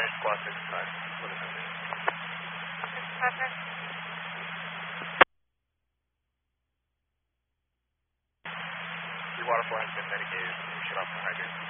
squad 65. Perfect. Your water flow has been mitigated. You should off the hydrant.